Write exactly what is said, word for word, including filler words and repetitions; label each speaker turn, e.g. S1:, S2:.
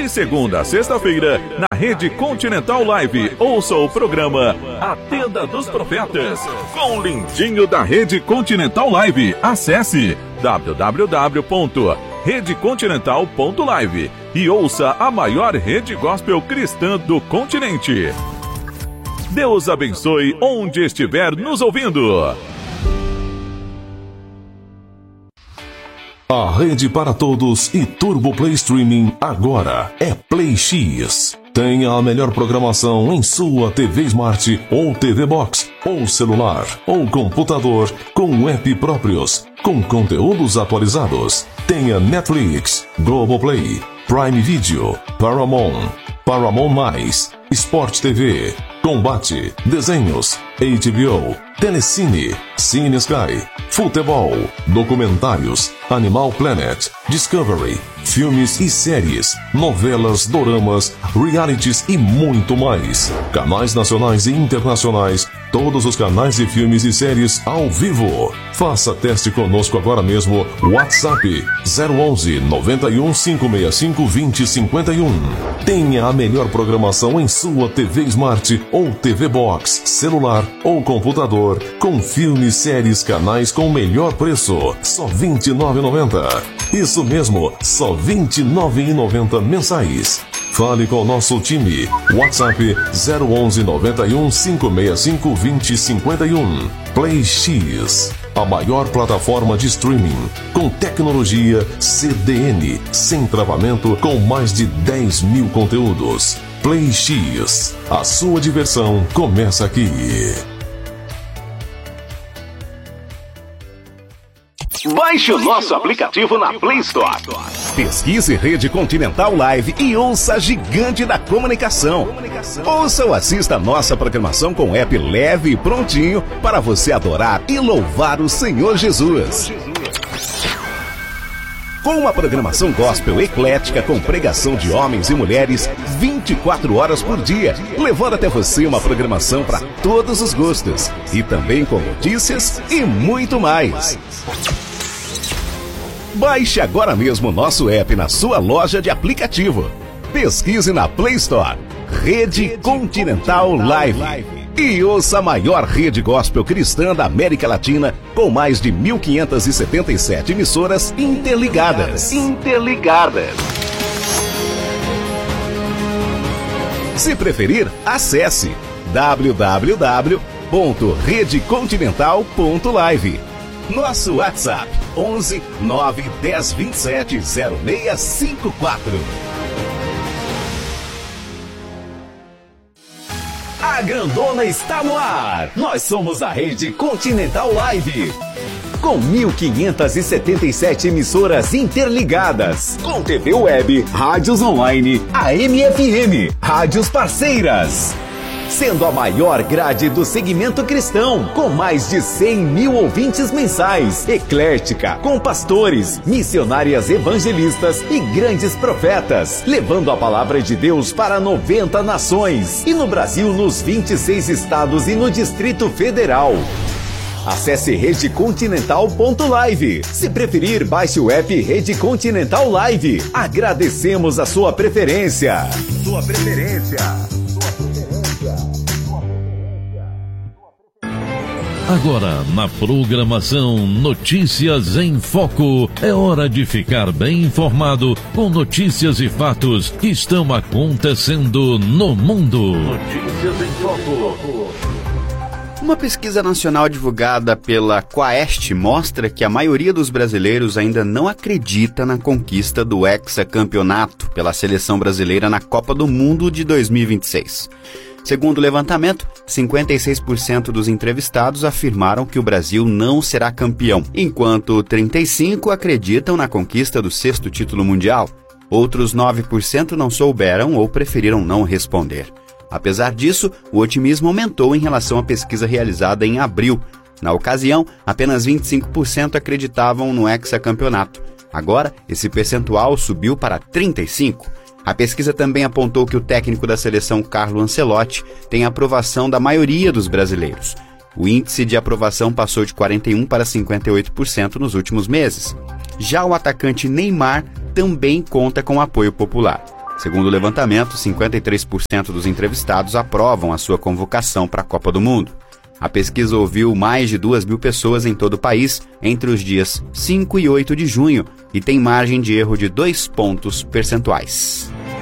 S1: De segunda a sexta-feira, na Rede Continental Live, ouça o programa A Tenda dos Profetas, com o lindinho da Rede Continental Live. Acesse w w w ponto rede continental ponto live e ouça a maior rede gospel cristã do continente. Deus abençoe onde estiver nos ouvindo.
S2: A rede para todos e Turbo Play Streaming agora é Play X. Tenha a melhor programação em sua T V Smart ou T V Box, ou celular, ou computador, com app próprios, com conteúdos atualizados. Tenha Netflix, Globoplay, Prime Video, Paramount, Paramount+, Sport T V, Combate, Desenhos, H B O, Telecine, Cine Sky, Futebol, Documentários, Animal Planet, Discovery, filmes e séries, novelas, doramas, realities e muito mais. Canais nacionais e internacionais, todos os canais de filmes e séries ao vivo. Faça teste conosco agora mesmo. WhatsApp zero onze, noventa e um, cinco seis cinco, vinte, cinquenta e um. Tenha a melhor programação em sua T V Smart ou T V Box, celular ou computador, com filmes, séries, canais com o melhor preço, só vinte e nove reais e noventa centavos. Isso mesmo, só vinte e nove reais e noventa centavos mensais. Fale com o nosso time. WhatsApp zero onze, noventa e um, cinco seis cinco, vinte, cinquenta e um. Play X, a maior plataforma de streaming, com tecnologia C D N, sem travamento, com mais de dez mil conteúdos. Play X, a sua diversão começa aqui.
S3: Baixe o nosso aplicativo na Play Store. Pesquise Rede Continental Live e ouça a gigante da comunicação. Ouça ou assista a nossa programação com app leve e prontinho para você adorar e louvar o Senhor Jesus. Com uma programação gospel eclética com pregação de homens e mulheres vinte e quatro horas por dia, levando até você uma programação para todos os gostos e também com notícias e muito mais. Baixe agora mesmo o nosso app na sua loja de aplicativo. Pesquise na Play Store Rede Continental Live e ouça a maior rede gospel cristã da América Latina com mais de mil quinhentas e setenta e sete emissoras interligadas. Interligadas. Se preferir, acesse w w w ponto rede continental ponto live. Nosso WhatsApp onze, nove, dez, vinte e sete, zero seis cinco quatro.
S4: A grandona está no ar. Nós somos a Rede Continental Live. Com mil quinhentas e setenta e sete emissoras interligadas. Com T V Web, rádios online, A M F M, rádios parceiras. Sendo a maior grade do segmento cristão, com mais de cem mil ouvintes mensais, eclética, com pastores, missionárias evangelistas e grandes profetas, levando a palavra de Deus para noventa nações, e no Brasil nos vinte e seis estados e no Distrito Federal. Acesse rede continental ponto live. Se preferir, baixe o app Rede Continental Live. Agradecemos a sua preferência. Sua preferência.
S5: Agora, na programação Notícias em Foco, é hora de ficar bem informado com notícias e fatos que estão acontecendo no mundo.
S3: Notícias em Foco.
S6: Uma pesquisa nacional divulgada pela Quaest mostra que a maioria dos brasileiros ainda não acredita na conquista do hexacampeonato pela seleção brasileira na Copa do Mundo de dois mil e vinte e seis. Segundo o levantamento, cinquenta e seis por cento dos entrevistados afirmaram que o Brasil não será campeão, enquanto trinta e cinco por cento acreditam na conquista do sexto título mundial. Outros nove por cento não souberam ou preferiram não responder. Apesar disso, o otimismo aumentou em relação à pesquisa realizada em abril. Na ocasião, apenas vinte e cinco por cento acreditavam no hexacampeonato. Agora, esse percentual subiu para trinta e cinco por cento. A pesquisa também apontou que o técnico da seleção, Carlo Ancelotti, tem a aprovação da maioria dos brasileiros. O índice de aprovação passou de quarenta e um por cento para cinquenta e oito por cento nos últimos meses. Já o atacante Neymar também conta com apoio popular. Segundo o levantamento, cinquenta e três por cento dos entrevistados aprovam a sua convocação para a Copa do Mundo. A pesquisa ouviu mais de duas mil pessoas em todo o país entre os dias cinco e oito de junho e tem margem de erro de dois pontos percentuais.